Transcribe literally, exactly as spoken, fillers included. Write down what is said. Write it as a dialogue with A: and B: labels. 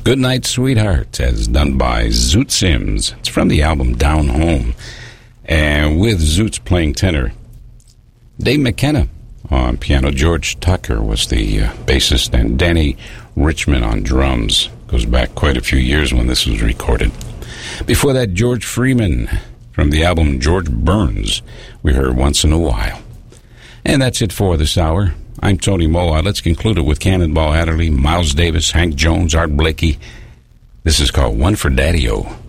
A: Good Night, Sweetheart, as done by Zoot Sims. It's from the album Down Home. And with Zoots playing tenor, Dave McKenna on piano. George Tucker was the uh, bassist, and Danny Richmond on drums. Goes back quite a few years when this was recorded. Before that, George Freeman from the album George Burns. We heard Once in a While. And that's it for this hour. I'm Tony Moa. Let's conclude it with Cannonball Adderley, Miles Davis, Hank Jones, Art Blakey. This is called One for Daddy-O.